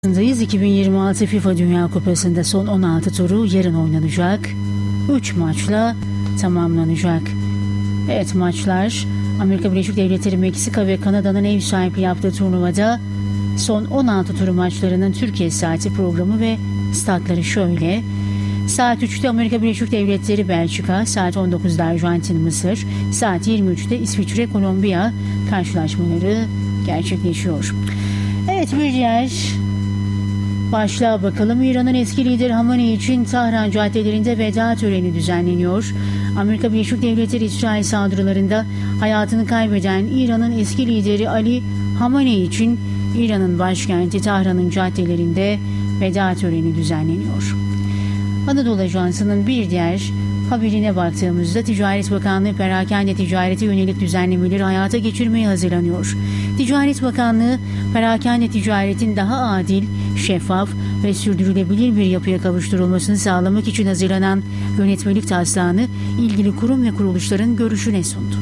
2026 FIFA Dünya Kupası'nda son 16 turu yarın oynanacak. 3 maçla tamamlanacak. Evet, maçlar Amerika Birleşik Devletleri, Meksika ve Kanada'nın ev sahipliği yaptığı turnuvada son 16 turu maçlarının Türkiye saati programı ve statları şöyle. Saat 3'te Amerika Birleşik Devletleri Belçika, saat 19'da Arjantin Mısır, saat 23'te İsviçre Kolombiya karşılaşmaları gerçekleşiyor. Evet, bir diğer başlığa bakalım. İran'ın eski lideri Hamaney için Tahran caddelerinde veda töreni düzenleniyor. Amerika Birleşik Devletleri İsrail saldırılarında hayatını kaybeden İran'ın eski lideri Ali Hamaney için İran'ın başkenti Tahran'ın caddelerinde veda töreni düzenleniyor. Anadolu Ajansı'nın bir diğer haberine baktığımızda Ticaret Bakanlığı perakende ticarete yönelik düzenlemeleri hayata geçirmeye hazırlanıyor. Ticaret Bakanlığı perakende ticaretin daha adil, şeffaf ve sürdürülebilir bir yapıya kavuşturulmasını sağlamak için hazırlanan yönetmelik taslağını ilgili kurum ve kuruluşların görüşüne sundu.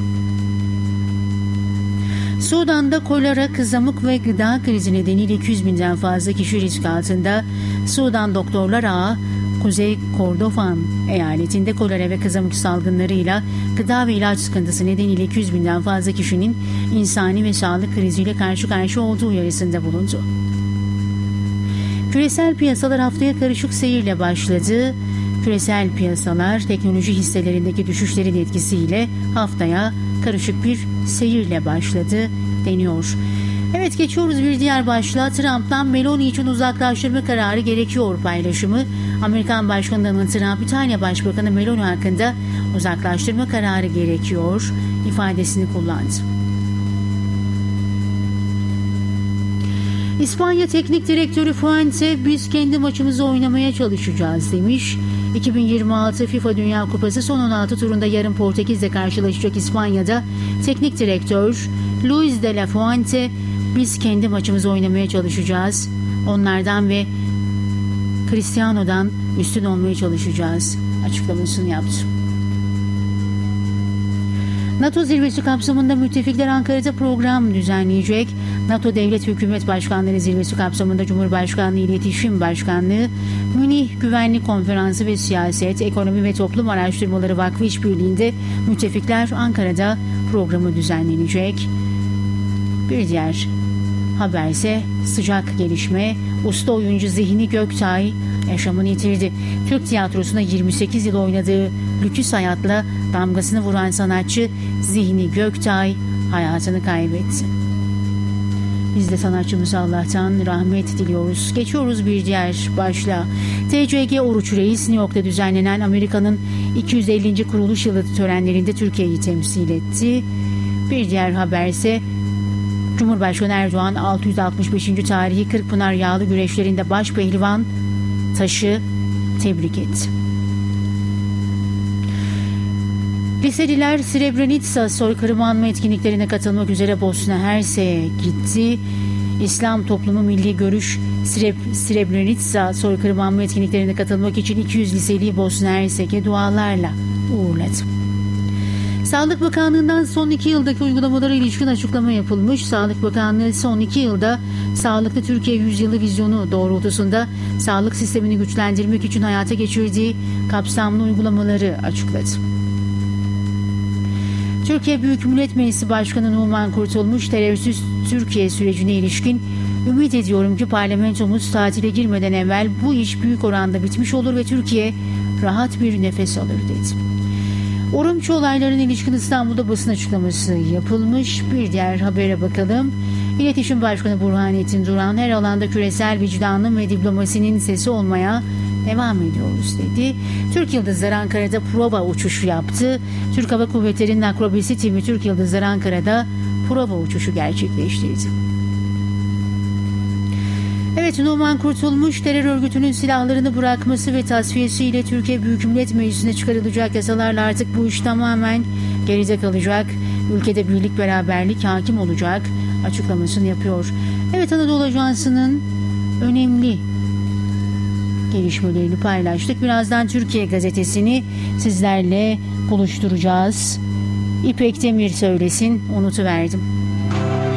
Sudan'da kolera, kızamık ve gıda krizi nedeniyle 200 binden fazla kişi risk altında. Sudan Doktorlar Ağı, Kuzey Kordofan eyaletinde kolera ve kızamık salgınlarıyla gıda ve ilaç sıkıntısı nedeniyle 200 binden fazla kişinin insani ve sağlık kriziyle karşı karşıya olduğu uyarısında bulundu. Küresel piyasalar haftaya karışık seyirle başladı. Küresel piyasalar teknoloji hisselerindeki düşüşlerin etkisiyle haftaya karışık bir seyirle başladı deniyor. Evet, geçiyoruz bir diğer başlığa. Trump'tan Meloni için uzaklaştırma kararı gerekiyor paylaşımı. Amerikan Başkanı Donald Trump, İtalya Başbakanı Meloni hakkında uzaklaştırma kararı gerekiyor ifadesini kullandı. İspanya Teknik Direktörü Fuente, biz kendi maçımızı oynamaya çalışacağız demiş. 2026 FIFA Dünya Kupası son 16 turunda yarın Portekiz'le karşılaşacak İspanya'da Teknik Direktör Luis de la Fuente, biz kendi maçımızı oynamaya çalışacağız. Onlardan ve Cristiano'dan üstün olmaya çalışacağız açıklamasını yaptı. NATO zirvesi kapsamında müttefikler Ankara'da program düzenleyecek. NATO Devlet Hükümet Başkanları Zirvesi kapsamında Cumhurbaşkanlığı İletişim Başkanlığı, Münih Güvenlik Konferansı ve Siyaset, Ekonomi ve Toplum Araştırmaları Vakfı işbirliğinde müttefikler Ankara'da programı düzenlenecek. Bir diğer haberse sıcak gelişme. Usta oyuncu Zihni Göktay yaşamını yitirdi. Türk tiyatrosuna 28 yıl oynadığı Lüküs Hayat'la damgasını vuran sanatçı Zihni Göktay hayatını kaybetti. Biz de sanatçımıza Allah'tan rahmet diliyoruz. Geçiyoruz bir diğer başlığa. TCG Oruç Reis New York'ta düzenlenen Amerika'nın 250. kuruluş yılı törenlerinde Türkiye'yi temsil etti. Bir diğer haberse Cumhurbaşkanı Erdoğan 665. tarihi Kırkpınar Yağlı güreşlerinde baş pehlivan Taş'ı tebrik etti. Liseliler Srebrenica soykırımı anma etkinliklerine katılmak üzere Bosna Hersek'e gitti. İslam Toplumu Milli Görüş Srebrenica soykırımı anma etkinliklerine katılmak için 200 liseliyi Bosna Hersek'e dualarla uğurladı. Sağlık Bakanlığı'ndan son 2 yıldaki uygulamalara ilişkin açıklama yapılmış. Sağlık Bakanlığı son 2 yılda Sağlıklı Türkiye Yüzyılı vizyonu doğrultusunda sağlık sistemini güçlendirmek için hayata geçirdiği kapsamlı uygulamaları açıkladı. Türkiye Büyük Millet Meclisi Başkanı Numan Kurtulmuş, terörsüz Türkiye sürecine ilişkin ümit ediyorum ki parlamentomuz tatile girmeden evvel bu iş büyük oranda bitmiş olur ve Türkiye rahat bir nefes alır dedi. Urumçi olaylarına ilişkin İstanbul'da basın açıklaması yapılmış. Bir diğer habere bakalım. İletişim Başkanı Burhanettin Duran, her alanda küresel vicdanın ve diplomasinin sesi olmaya devam ediyoruz dedi. Türk Yıldızları Ankara'da prova uçuşu yaptı. Türk Hava Kuvvetleri'nin akrobasi timi Türk Yıldızları Ankara'da prova uçuşu gerçekleştirdi. Evet, Numan Kurtulmuş, terör örgütünün silahlarını bırakması ve tasfiyesiyle Türkiye Büyük Millet Meclisi'ne çıkarılacak yasalarla artık bu iş tamamen geride kalacak. Ülkede birlik beraberlik hakim olacak açıklamasını yapıyor. Evet, Anadolu Ajansı'nın önemli gelişmelerini paylaştık. Birazdan Türkiye Gazetesi'ni sizlerle buluşturacağız. İpek Demir söylesin, unutuverdim.